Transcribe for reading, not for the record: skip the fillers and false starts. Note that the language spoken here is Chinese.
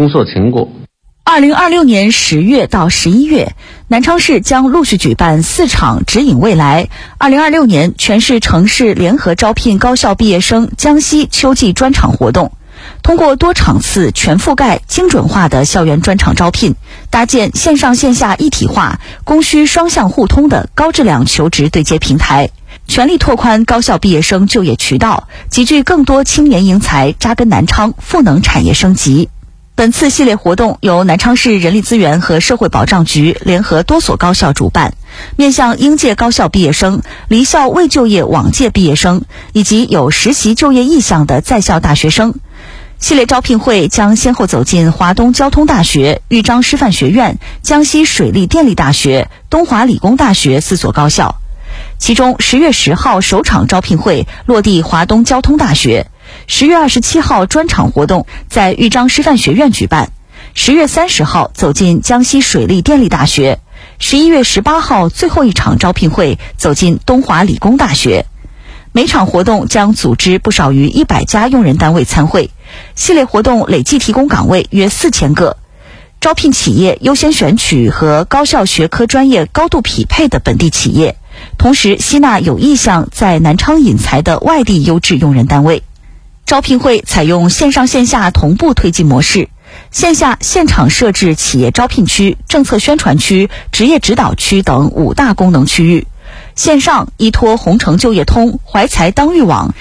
工作成果。 2026年10月到11月，南昌市将陆续举办4场指引未来2026年全市城市联合招聘高校毕业生江西秋季专场活动，通过多场次全覆盖精准化的校园专场招聘，搭建线上线下一体化、供需双向互通的高质量求职对接平台，全力拓宽高校毕业生就业渠道，集聚更多青年英才扎根南昌，赋能产业升级。本次系列活动由南昌市人力资源和社会保障局联合多所高校主办，面向应届高校毕业生、离校未就业往届毕业生以及有实习就业意向的在校大学生。系列招聘会将先后走进华东交通大学、豫章师范学院、江西水利电力大学、东华理工大学4所高校。其中10月10号首场招聘会落地华东交通大学，10月27号专场活动在豫章师范学院举办，10月30号走进江西水利电力大学，11月18号最后一场招聘会走进东华理工大学。每场活动将组织不少于100家用人单位参会，系列活动累计提供岗位约4000个。招聘企业优先选取和高校学科专业高度匹配的本地企业，同时吸纳有意向在南昌引才的外地优质用人单位。招聘会采用线上线下同步推进模式，线下现场设置企业招聘区、政策宣传区、职业指导区等5大功能区域，线上依托红城就业通、怀才当育网、